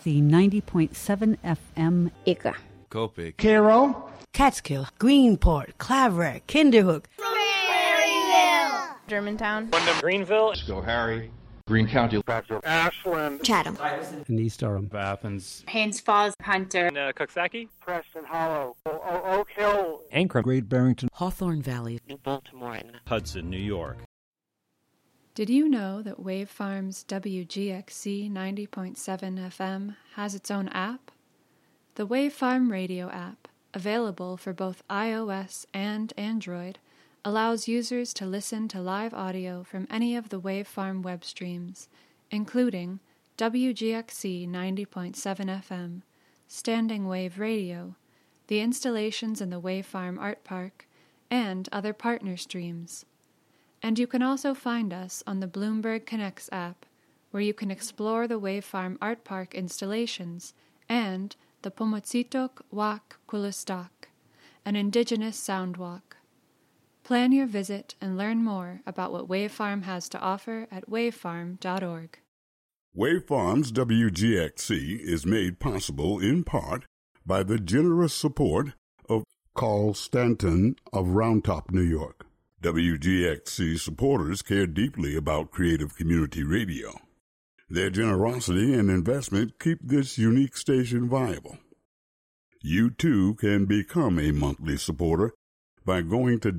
WGXC 90.7 FM. Ika. Copic. Cairo. Catskill. Greenport. Claverack. Kinderhook. Maryville. Germantown. Wyndham. Greenville. Schoharie. Greene County. Ashland. Chatham. And East Durham. Athens. Haines Falls. Hunter. Coxsackie. Preston Hollow. Oak Hill. Ankrum. Great Barrington. Hawthorne Valley. New Baltimore. Hudson, New York. Did you know that Wave Farm's WGXC 90.7 FM has its own app? The Wave Farm Radio app, available for both iOS and Android, allows users to listen to live audio from any of the Wave Farm web streams, including WGXC 90.7 FM, Standing Wave Radio, the installations in the Wave Farm Art Park, and other partner streams. And you can also find us on the Bloomberg Connects app, where you can explore the Wave Farm Art Park installations and the Pomotsitok Wak Kulistak, an indigenous sound walk. Plan your visit and learn more about what Wave Farm has to offer at wavefarm.org. Wave Farm's WGXC is made possible in part by the generous support of Carl Stanton of Round Top, New York. WGXC supporters care deeply about creative community radio. Their generosity and investment keep this unique station viable. You too can become a monthly supporter by going to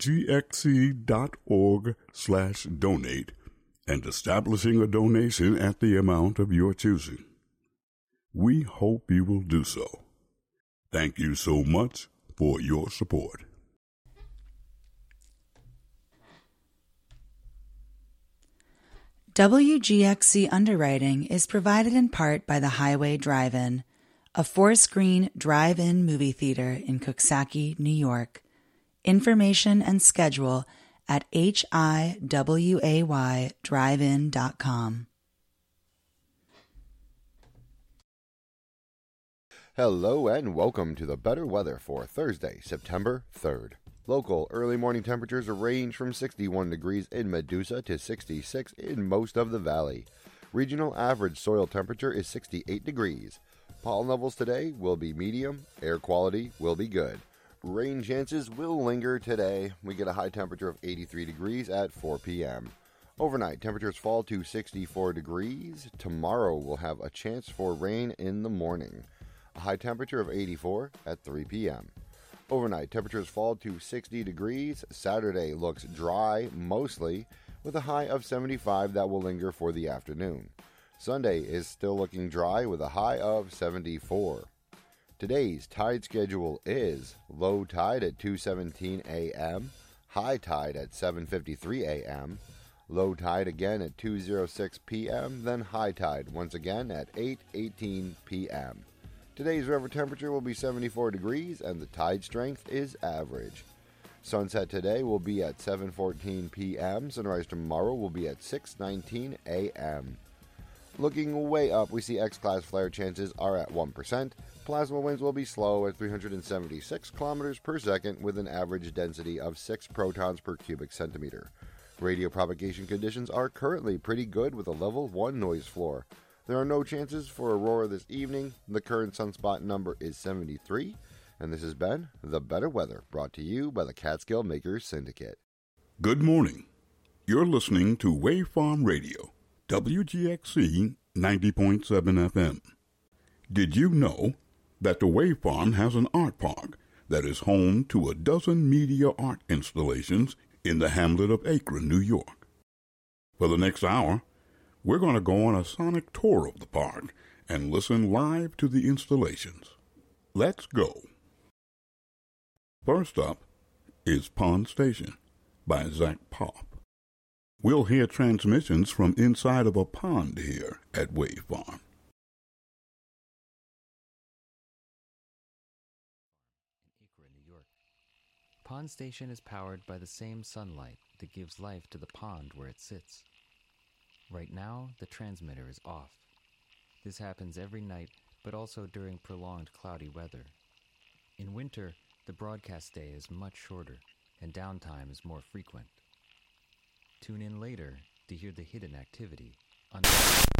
wgxc.org/donate and establishing a donation at the amount of your choosing. We hope you will do so. Thank you so much for your support. WGXC underwriting is provided in part by the Highway Drive-In, a 4-screen drive-in movie theater in Coxsackie, New York. Information and schedule at hiwaydrivein.com. Hello and welcome to the better weather for Thursday, September 3rd. Local early morning temperatures range from 61 degrees in Medusa to 66 in most of the valley. Regional average soil temperature is 68 degrees. Pollen levels today will be medium. Air quality will be good. Rain chances will linger today. We get a high temperature of 83 degrees at 4 p.m. Overnight, temperatures fall to 64 degrees. Tomorrow we'll have a chance for rain in the morning. A high temperature of 84 at 3 p.m. Overnight, temperatures fall to 60 degrees. Saturday looks dry, mostly, with a high of 75 that will linger for the afternoon. Sunday is still looking dry with a high of 74. Today's tide schedule is low tide at 2:17 a.m., high tide at 7:53 a.m., low tide again at 2:06 p.m., then high tide once again at 8:18 p.m. Today's river temperature will be 74 degrees and the tide strength is average. Sunset today will be at 7:14 p.m. Sunrise tomorrow will be at 6:19 a.m. Looking way up, we see X-class flare chances are at 1%. Plasma winds will be slow at 376 kilometers per second with an average density of 6 protons per cubic centimeter. Radio propagation conditions are currently pretty good with a level 1 noise floor. There are no chances for aurora this evening. The current sunspot number is 73. And this has been The Better Weather, brought to you by the Catskill Makers Syndicate. Good morning. You're listening to Wave Farm Radio, WGXC 90.7 FM. Did you know that the Wave Farm has an art park that is home to a dozen media art installations in the hamlet of Akron, New York? For the next hour, we're going to go on a sonic tour of the park and listen live to the installations. Let's go. First up is Pond Station by Zach Pop. We'll hear transmissions from inside of a pond here at Wave Farm. Akron, New York. Pond Station is powered by the same sunlight that gives life to the pond where it sits. Right now, the transmitter is off. This happens every night, but also during prolonged cloudy weather. In winter, the broadcast day is much shorter, and downtime is more frequent. Tune in later to hear the hidden activity under